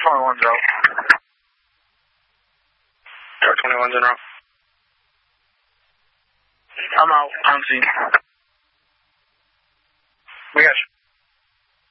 21's out. Tower 21's en route. I'm out. On scene.